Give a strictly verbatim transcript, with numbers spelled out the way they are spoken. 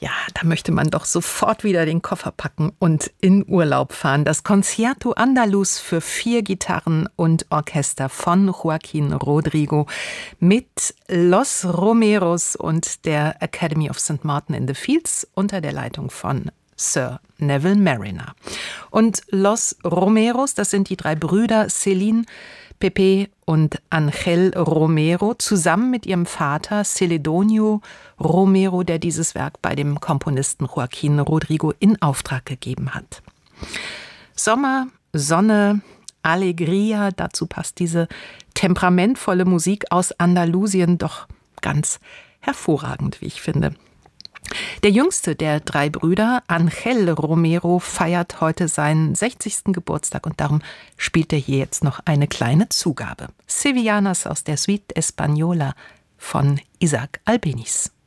Ja, da möchte man doch sofort wieder den Koffer packen und in Urlaub fahren. Das Concierto Andaluz für vier Gitarren und Orchester von Joaquín Rodrigo mit Los Romeros und der Academy of Saint Martin in the Fields unter der Leitung von Sir Neville Marriner. Und Los Romeros, das sind die drei Brüder Celine, Pepe und Ángel Romero, zusammen mit ihrem Vater Celedonio Romero, der dieses Werk bei dem Komponisten Joaquín Rodrigo in Auftrag gegeben hat. Sommer, Sonne, Alegria, dazu passt diese temperamentvolle Musik aus Andalusien doch ganz hervorragend, wie ich finde. Der jüngste der drei Brüder, Ángel Romero, feiert heute seinen sechzigsten Geburtstag und darum spielt er hier jetzt noch eine kleine Zugabe. Sevillanas aus der Suite Española von Isaac Albéniz.